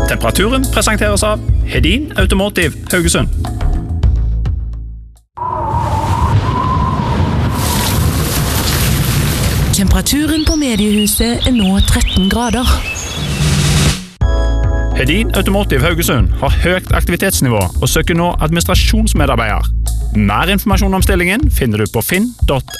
Temperaturen presenteres av Hedin Automotive Haugesund. Temperaturen på mediehuset nå 13 grader. Hedin Automotive Haugesund har høyt aktivitetsnivå og søker nå administrasjonsmedarbeider. Mer informasjon om stillingen finner du på finn.no.